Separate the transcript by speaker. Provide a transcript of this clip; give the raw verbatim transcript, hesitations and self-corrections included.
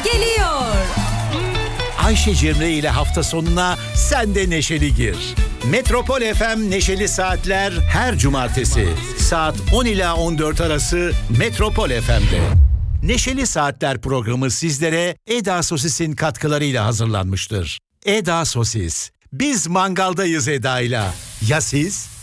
Speaker 1: geliyor.
Speaker 2: Ayşe Cemre ile hafta sonuna sen de neşeli gir. Metropol F M Neşeli Saatler her cumartesi saat on ila on dört arası Metropol F M'de. Neşeli Saatler programı sizlere Eda Sosis'in katkılarıyla hazırlanmıştır. Eda Sosis. Biz mangaldayız Eda'yla. Ya siz?